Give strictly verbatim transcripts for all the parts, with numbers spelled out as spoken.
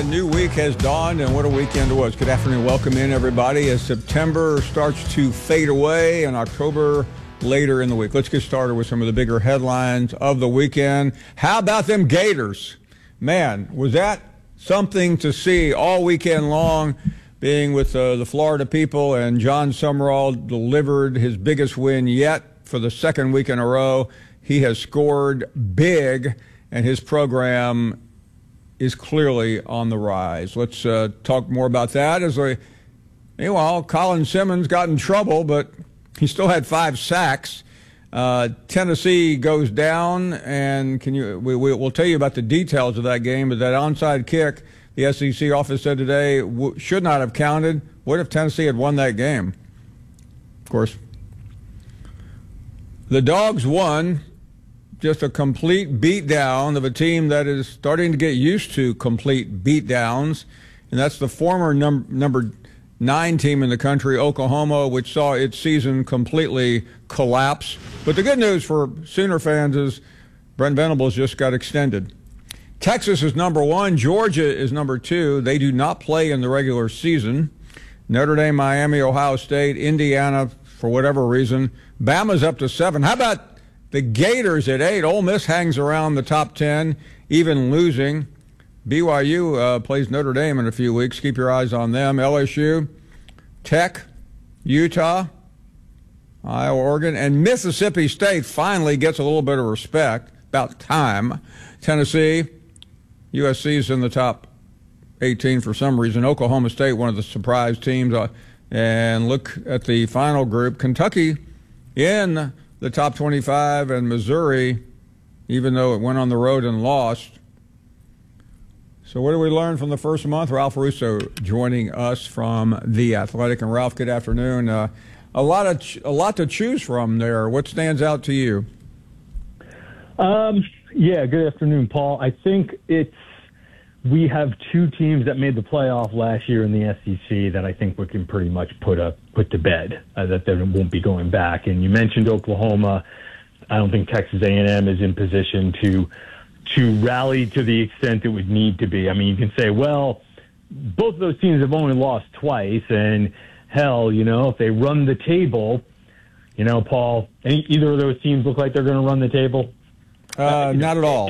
new week has dawned, and what a weekend it was. Good afternoon. Welcome in, everybody, as September starts to fade away and October later in the week. Let's get started with some of the bigger headlines of the weekend. How about them Gators? Man, was that something to see all weekend long, being with uh, the Florida people, and John Summerall delivered his biggest win yet for the second week in a row. He has scored big, and his program is clearly on the rise. Let's uh, talk more about that. As we, meanwhile, Colin Simmons got in trouble, but he still had five sacks. Uh, Tennessee goes down, and can you? We, we, we'll tell you about the details of that game. But that onside kick, the S E C office said today, w- should not have counted. What if Tennessee had won that game? Of course, the Dogs won. Just a complete beatdown of a team that is starting to get used to complete beatdowns, and that's the former num- number nine team in the country, Oklahoma, which saw its season completely collapse. But the good news for Sooner fans is Brent Venables just got extended. Texas is number one. Georgia is number two. They do not play in the regular season. Notre Dame, Miami, Ohio State, Indiana, for whatever reason. Bama's up to seven. How about the Gators at eight? Ole Miss hangs around the top ten, even losing. B Y U uh, plays Notre Dame in a few weeks. Keep your eyes on them. L S U, Tech, Utah, Iowa, Oregon, and Mississippi State finally gets a little bit of respect. About time. Tennessee, U S C's in the top eighteen for some reason. Oklahoma State, one of the surprise teams. Uh, and look at the final group. Kentucky in the top twenty-five, and Missouri, even though it went on the road and lost. So what did we learn from the first month? Ralph Russo joining us from The Athletic. And Ralph, good afternoon. Uh, a lot of ch- a lot to choose from there. What stands out to you? Um, yeah, good afternoon, Paul. I think it's we have two teams that made the playoff last year in the S E C that I think we can pretty much put up put to bed, uh, that they won't be going back. And you mentioned Oklahoma. I don't think Texas A and M is in position to to rally to the extent it would need to be. I mean, you can say, well, both of those teams have only lost twice, and hell, you know, if they run the table, you know, Paul, any, either of those teams look like they're going to run the table? Uh, not at all.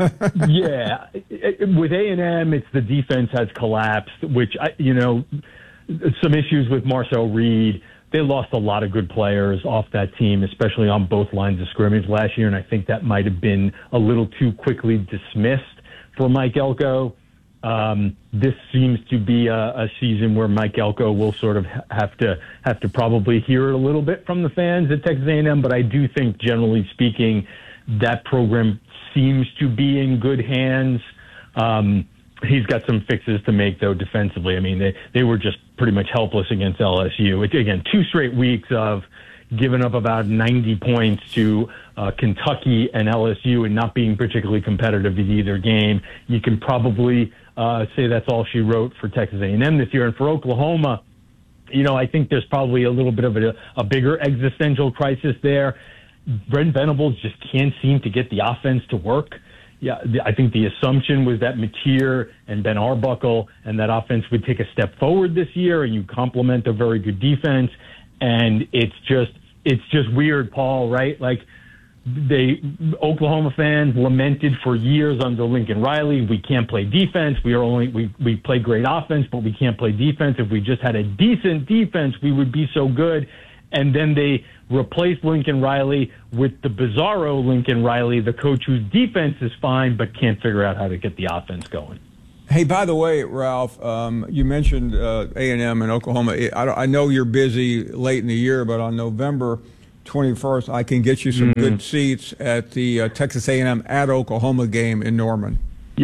yeah. With A and M, it's the defense has collapsed, which, I, you know, some issues with Marcel Reed. They lost a lot of good players off that team, especially on both lines of scrimmage last year, and I think that might have been a little too quickly dismissed for Mike Elko. Um, this seems to be a, a season where Mike Elko will sort of have to have to probably hear it a little bit from the fans at Texas A and M, but I do think, generally speaking, that program seems to be in good hands. Um, he's got some fixes to make, though, defensively. I mean, they, they were just pretty much helpless against L S U. It, again, two straight weeks of giving up about ninety points to uh, Kentucky and L S U and not being particularly competitive in either game. You can probably uh, say that's all she wrote for Texas A and M this year. And for Oklahoma, you know, I think there's probably a little bit of a, a bigger existential crisis there. Brent Venables just can't seem to get the offense to work. Yeah, I think the assumption was that Mateer and Ben Arbuckle and that offense would take a step forward this year, and you complement a very good defense. And it's just it's just weird, Paul, right? Like, they Oklahoma fans lamented for years under Lincoln Riley, we can't play defense. We are only we we play great offense, but we can't play defense. If we just had a decent defense, we would be so good. And then they replaced Lincoln Riley with the bizarro Lincoln Riley, the coach whose defense is fine but can't figure out how to get the offense going. Hey, by the way, Ralph, um, you mentioned uh, A and M and Oklahoma. I, I know you're busy late in the year, but on November twenty-first, I can get you some mm-hmm. good seats at the uh, Texas A and M at Oklahoma game in Norman. Yeah.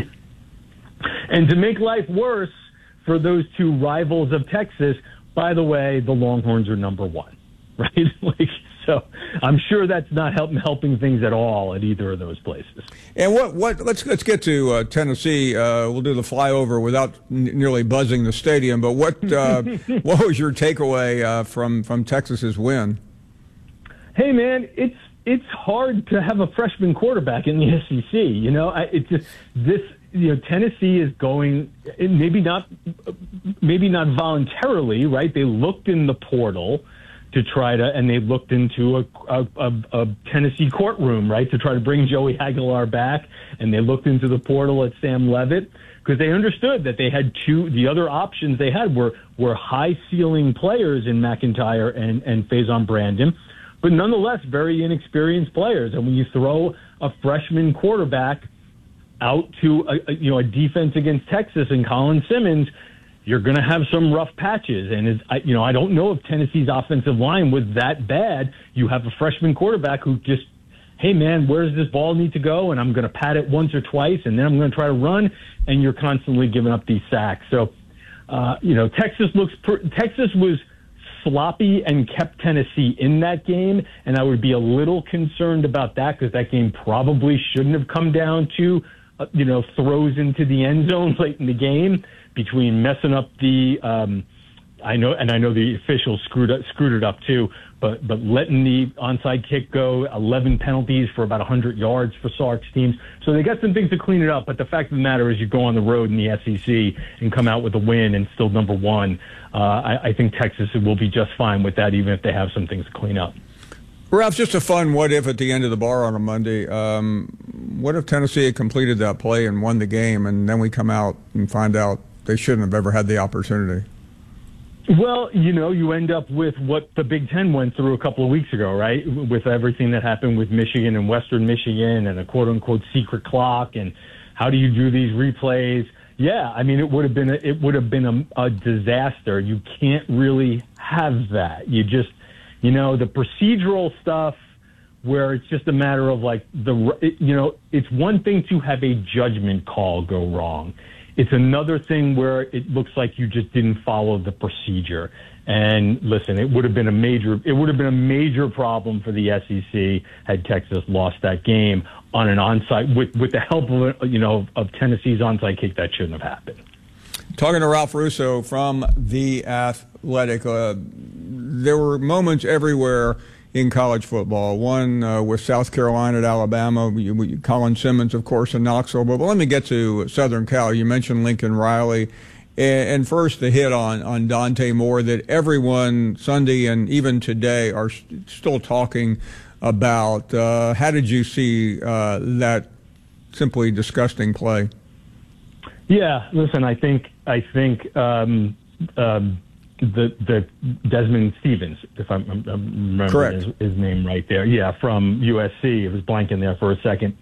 And to make life worse for those two rivals of Texas, by the way, the Longhorns are number one. Right, like, so I'm sure that's not help, helping things at all at either of those places. And what what let's let's get to uh, Tennessee. Uh, we'll do the flyover without n- nearly buzzing the stadium. But what uh, what was your takeaway uh, from from Texas's win? Hey man, it's it's hard to have a freshman quarterback in the S E C. You know, I, it's just this you know, Tennessee is going, maybe not, maybe not voluntarily, right? They looked in the portal to try to, and they looked into a, a, a, a Tennessee courtroom, right, to try to bring Joey Aguilar back, and they looked into the portal at Sam Levitt because they understood that they had two. The other options they had were were high ceiling players in McIntyre and and Faison Brandon, but nonetheless very inexperienced players. And when you throw a freshman quarterback out to a, a, you know a defense against Texas and Colin Simmons, you're going to have some rough patches. And, it's, I, you know, I don't know if Tennessee's offensive line was that bad. You have a freshman quarterback who just, hey, man, where does this ball need to go? And I'm going to pat it once or twice, and then I'm going to try to run, and you're constantly giving up these sacks. So, uh, you know, Texas looks per- Texas was sloppy and kept Tennessee in that game, and I would be a little concerned about that because that game probably shouldn't have come down to, uh, you know, throws into the end zone late in the game. Between messing up the, um, I know, and I know the officials screwed up, screwed it up too, but but letting the onside kick go, eleven penalties for about one hundred yards for Sark's teams. So they got some things to clean it up. But the fact of the matter is, you go on the road in the S E C and come out with a win and still number one. Uh, I, I think Texas will be just fine with that, even if they have some things to clean up. Ralph, just a fun what if at the end of the bar on a Monday. Um, what if Tennessee had completed that play and won the game, and then we come out and find out they shouldn't have ever had the opportunity? Well, you know, you end up with what the Big Ten went through a couple of weeks ago, right? With everything that happened with Michigan and Western Michigan and a quote-unquote secret clock, and how do you do these replays? Yeah, I mean, it would have been a, it would have been a, a disaster. You can't really have that. You just, you know, the procedural stuff where it's just a matter of like the, it, you know, it's one thing to have a judgment call go wrong. It's another thing where it looks like you just didn't follow the procedure. And listen, it would have been a major, it would have been a major problem for the S E C had Texas lost that game on an onside with with the help of you know of Tennessee's onside kick. That shouldn't have happened. Talking to Ralph Russo from The Athletic, uh, there were moments everywhere in college football. One uh, with South Carolina at Alabama, you, you, Colin Simmons, of course, in Knoxville. But, but let me get to Southern Cal. You mentioned Lincoln Riley. And, and first, the hit on, on Dante Moore that everyone Sunday and even today are st- still talking about. Uh, how did you see uh, that simply disgusting play? Yeah, listen, I think I think um, um, the the Desmond Stevens, if I'm, I'm remembering his, his name right there, yeah, from U S C. It was blanking there for a second.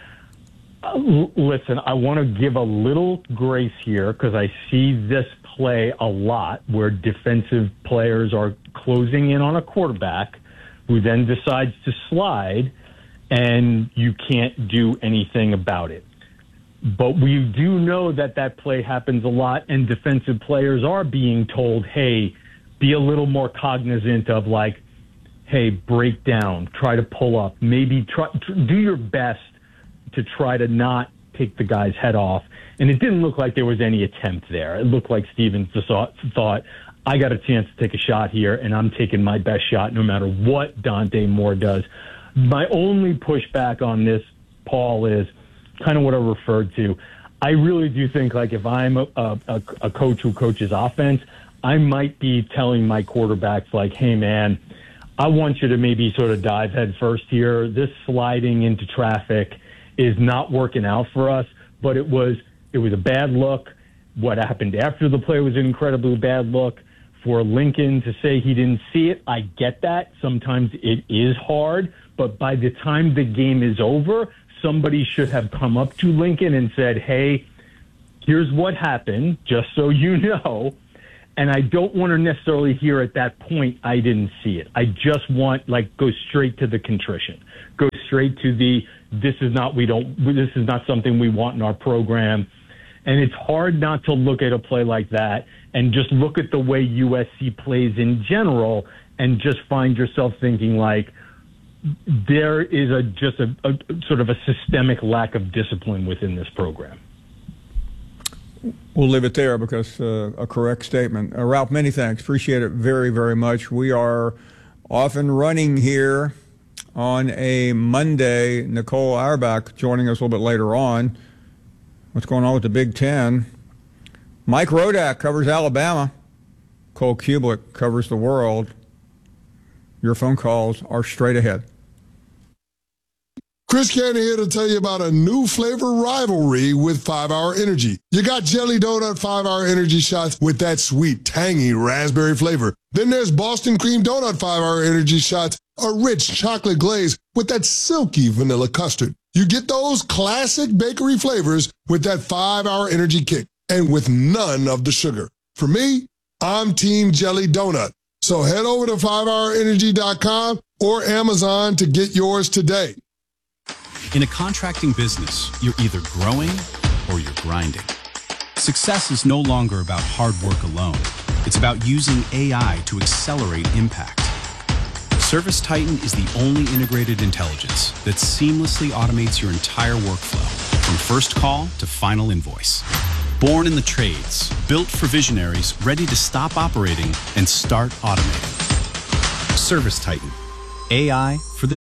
Uh, l- listen, I want to give a little grace here because I see this play a lot where defensive players are closing in on a quarterback who then decides to slide, and you can't do anything about it. But we do know that that play happens a lot, and defensive players are being told, hey, be a little more cognizant of, like, hey, break down, try to pull up, maybe try, do your best to try to not take the guy's head off. And it didn't look like there was any attempt there. It looked like Stevens just thought, thought I got a chance to take a shot here, and I'm taking my best shot no matter what Dante Moore does. My only pushback on this, Paul, is kind of what I referred to. I really do think, like, if I'm a, a, a coach who coaches offense, I might be telling my quarterbacks, like, hey, man, I want you to maybe sort of dive head first here. This sliding into traffic is not working out for us, but it was it was a bad look. What happened after the play was an incredibly bad look. For Lincoln to say he didn't see it, I get that. Sometimes it is hard, but by the time the game is over, somebody should have come up to Lincoln and said, hey, here's what happened, just so you know. And I don't want to necessarily hear at that point, I didn't see it. I just want, like, go straight to the contrition. Go straight to the, this is not, we don't, this is not something we want in our program. And it's hard not to look at a play like that and just look at the way U S C plays in general and just find yourself thinking, like, there is a just a, a sort of a systemic lack of discipline within this program. We'll leave it there because uh, a correct statement. Uh, Ralph, many thanks. Appreciate it very, very much. We are off and running here on a Monday. Nicole Auerbach joining us a little bit later on. what's going on with the Big Ten. Mike Rodak covers Alabama. Cole Kublik covers the world. Your phone calls are straight ahead. Chris Cannon here to tell you about a new flavor rivalry with five hour Energy. You got Jelly Donut five hour Energy shots with that sweet, tangy raspberry flavor. Then there's Boston Cream Donut five hour Energy shots, a rich chocolate glaze with that silky vanilla custard. You get those classic bakery flavors with that five hour Energy kick and with none of the sugar. For me, I'm Team Jelly Donut. So head over to five hour energy dot com or Amazon to get yours today. In a contracting business, you're either growing or you're grinding. Success is no longer about hard work alone. It's about using A I to accelerate impact. ServiceTitan is the only integrated intelligence that seamlessly automates your entire workflow, from first call to final invoice. Born in the trades, built for visionaries ready to stop operating and start automating. ServiceTitan, A I for the...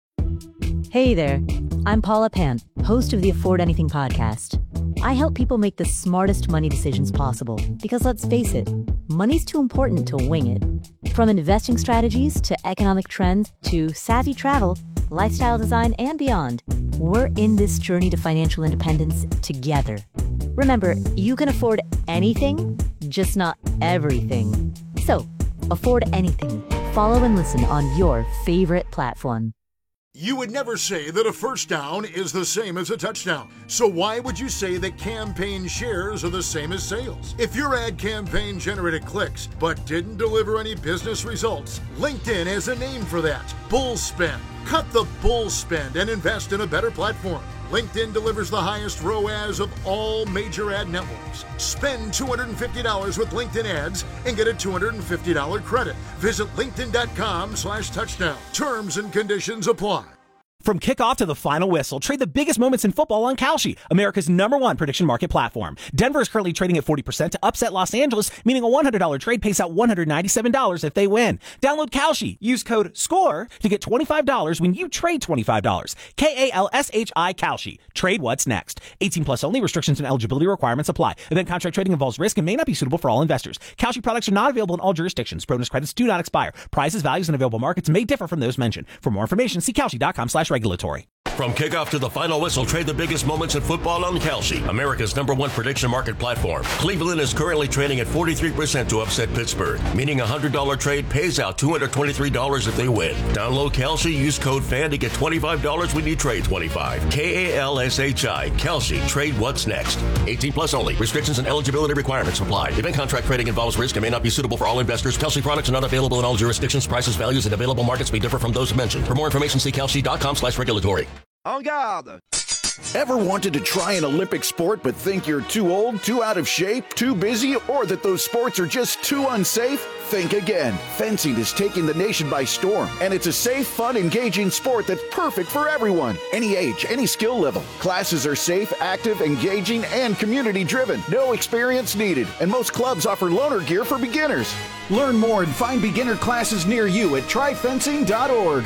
Hey there, I'm Paula Pant, host of the Afford Anything podcast. I help people make the smartest money decisions possible because, let's face it, money's too important to wing it. From investing strategies to economic trends to savvy travel, lifestyle design, and beyond, we're in this journey to financial independence together. Remember, you can afford anything, just not everything. So, afford anything. Follow and listen on your favorite platform. You would never say that a first down is the same as a touchdown. So why would you say that campaign shares are the same as sales? If your ad campaign generated clicks but didn't deliver any business results, LinkedIn has a name for that: bull spend. Cut the bull spend and invest in a better platform. LinkedIn delivers the highest R O A S of all major ad networks. Spend two hundred fifty dollars with LinkedIn ads and get a two hundred fifty dollars credit. Visit linkedin.com slash touchdown. Terms and conditions apply. From kickoff to the final whistle, trade the biggest moments in football on Kalshi, America's number one prediction market platform. Denver is currently trading at forty percent to upset Los Angeles, meaning a one hundred dollars trade pays out one hundred ninety-seven dollars if they win. Download Kalshi. Use code SCORE to get twenty-five dollars when you trade twenty-five dollars. K A L S H I Kalshi. Trade what's next. eighteen plus only. Restrictions and eligibility requirements apply. Event contract trading involves risk and may not be suitable for all investors. Kalshi products are not available in all jurisdictions. Bonus credits do not expire. Prices, values, and available markets may differ from those mentioned. For more information, see Kalshi.com slash regulatory. From kickoff to the final whistle, trade the biggest moments in football on Kalshi, America's number one prediction market platform. Cleveland is currently trading at forty-three percent to upset Pittsburgh, meaning a one hundred dollars trade pays out two hundred twenty-three dollars if they win. Download Kalshi, use code FAN to get twenty-five dollars when you trade twenty-five dollars. K A L S H I, Kalshi. Trade what's next. eighteen plus only. Restrictions and eligibility requirements apply. Event contract trading involves risk and may not be suitable for all investors. Kalshi products are not available in all jurisdictions. Prices, values, and available markets may differ from those mentioned. For more information, see Kalshi.com slash regulatory. En garde! Ever wanted to try an Olympic sport but think you're too old, too out of shape, too busy, or that those sports are just too unsafe? Think again. Fencing is taking the nation by storm, and it's a safe, fun, engaging sport that's perfect for everyone. Any age, any skill level. Classes are safe, active, engaging, and community-driven. No experience needed, and most clubs offer loaner gear for beginners. Learn more and find beginner classes near you at try fencing dot org.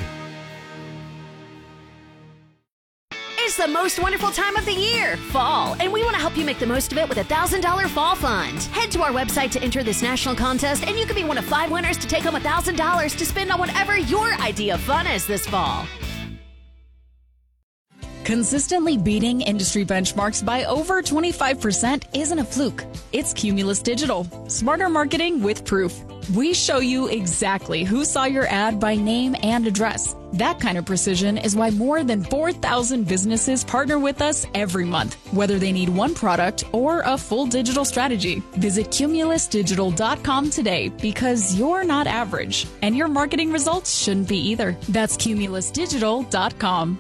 It's the most wonderful time of the year, fall, and we want to help you make the most of it with a one thousand dollars Fall Fund. Head to our website to enter this national contest, and you can be one of five winners to take home one thousand dollars to spend on whatever your idea of fun is this fall. Consistently beating industry benchmarks by over twenty-five percent isn't a fluke. It's Cumulus Digital. Smarter marketing with proof. We show you exactly who saw your ad by name and address. That kind of precision is why more than four thousand businesses partner with us every month, whether they need one product or a full digital strategy. Visit cumulus digital dot com today because you're not average, and your marketing results shouldn't be either. That's cumulus digital dot com.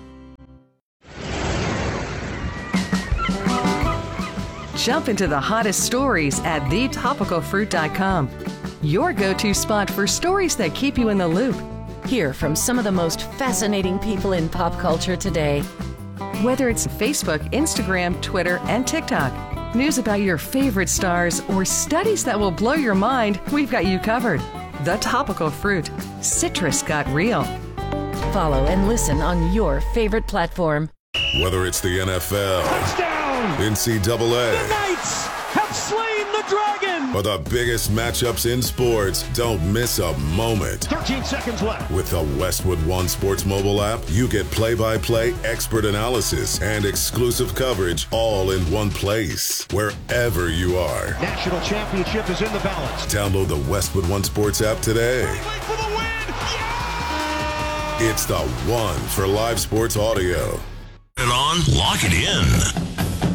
Jump into the hottest stories at the topical fruit dot com. Your go-to spot for stories that keep you in the loop. Hear from some of the most fascinating people in pop culture today. Whether it's Facebook, Instagram, Twitter, and TikTok, news about your favorite stars, or studies that will blow your mind, we've got you covered. The Topical Fruit. Citrus got real. Follow and listen on your favorite platform. Whether it's the N F L, touchdown, down. N C double A. The Knights have slain the Dragon. For the biggest matchups in sports, don't miss a moment. thirteen seconds left. With the Westwood One Sports mobile app, you get play-by-play expert analysis and exclusive coverage all in one place, wherever you are. National championship is in the balance. Download the Westwood One Sports app today. Wait for the win. Yeah! It's the one for live sports audio. It on, lock it in.